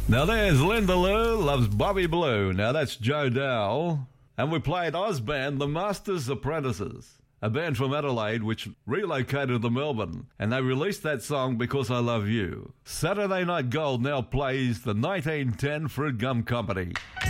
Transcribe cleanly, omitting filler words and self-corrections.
Now there's Linda Lou loves Bobby Blue. Now that's Joe Dowell. And we played Ozband, The Masters Apprentices, a band from Adelaide which relocated to Melbourne. And they released that song, Because I Love You. Saturday Night Gold now plays the 1910 Fruit Gum Company.